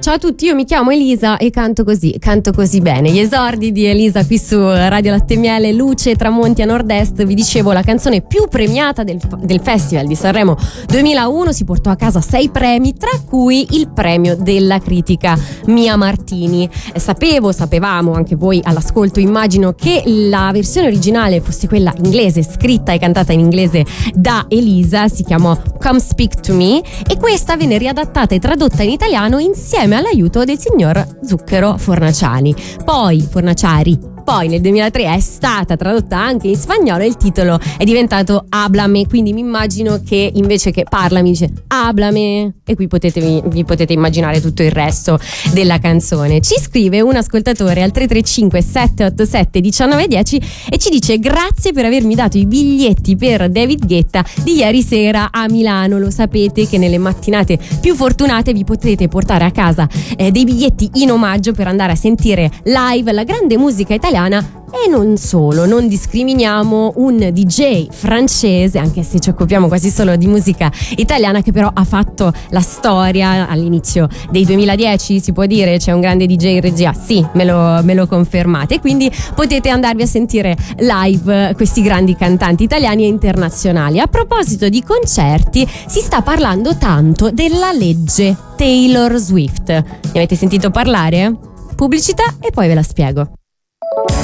ciao a tutti, io mi chiamo Elisa e canto così bene. Gli esordi di Elisa qui su Radio Latte Miele, luce e tramonti a nord-est. Vi dicevo, la canzone più premiata del Festival di Sanremo 2001, si portò a casa 6 premi, tra cui il premio della critica Mia Martini. Sapevamo, anche voi all'ascolto immagino, che la versione originale fosse quella inglese, scritta e cantata in inglese da Elisa, si chiamò Come Speak to Me, e questa venne riadattata e tradotta in italiano insieme all'aiuto del signor Zucchero Fornaciari. Poi nel 2003 è stata tradotta anche in spagnolo e il titolo è diventato Háblame, quindi mi immagino che invece che parlami dice Háblame, e qui vi potete immaginare tutto il resto della canzone. Ci scrive un ascoltatore al 335 787 1910 e ci dice: grazie per avermi dato i biglietti per David Guetta di ieri sera a Milano. Lo sapete che nelle mattinate più fortunate vi potete portare a casa dei biglietti in omaggio per andare a sentire live la grande musica italiana. E non solo, non discriminiamo un DJ francese, anche se ci occupiamo quasi solo di musica italiana, che però ha fatto la storia all'inizio dei 2010, si può dire. C'è un grande DJ in regia, sì, me lo confermate, quindi potete andarvi a sentire live questi grandi cantanti italiani e internazionali. A proposito di concerti, si sta parlando tanto della legge Taylor Swift. Ne avete sentito parlare? Pubblicità e poi ve la spiego.